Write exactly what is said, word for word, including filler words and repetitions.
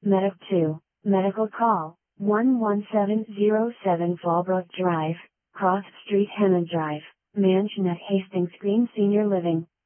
Medic two, medical call, one one seven zero seven Fallbrook Drive, Cross Street Hammond Drive, Mansion at Hastings Green Senior Living.